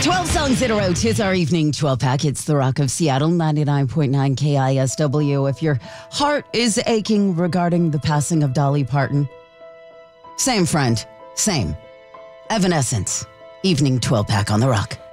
12 songs in a row. Tis our evening 12 pack. It's the Rock of Seattle, 99.9 KISW. If your heart is aching regarding the passing of Dolly Parton, same friend, same. Evanescence, evening 12 pack on the Rock.